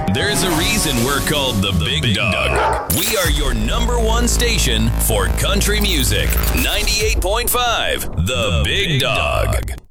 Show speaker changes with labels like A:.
A: There's a reason we're called the Big Dog. We are your #1 station for country music. 98.5, The Big Dog.